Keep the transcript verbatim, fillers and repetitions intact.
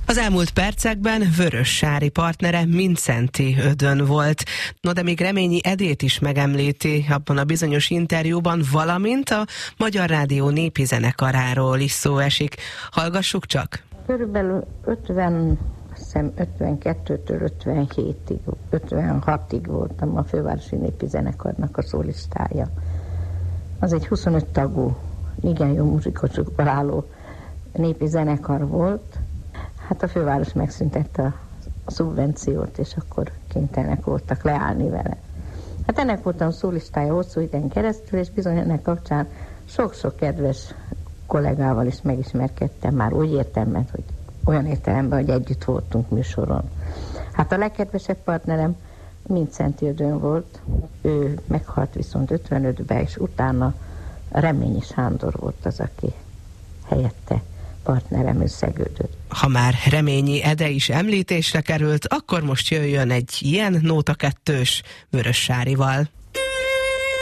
Az elmúlt percekben Vörössári partnere Mindszenty Ödön volt. No, de még Reményi Edét is megemlíti abban a bizonyos interjúban, valamint a Magyar Rádió népi zenekaráról is szó esik. Hallgassuk csak! Körülbelül ötven, azt hiszem ötvenkettőtől ötvenhétig, ötvenhatig voltam a Fővárosi Népi Zenekarnak a szólistája. Az egy huszonöt tagú, igen jó muzsikusokból álló népi zenekar volt. Hát a főváros megszüntette a, a szubvenciót, és akkor kénytelenek voltak leállni vele. Hát ennek voltam szólistája hosszú időn keresztül, és bizony ennek kapcsán sok-sok kedves kollégával is megismerkedtem, már úgy értelemben, hogy olyan értelemben, hogy együtt voltunk műsoron. Hát a legkedvesebb partnerem Mindszenty Ödön volt, ő meghalt viszont ötvenötben, és utána Reményi Sándor volt az, aki helyette partnerem összegődött. Ha már Reményi Ede is említésre került, akkor most jöjjön egy ilyen nóta kettős Vörössárival.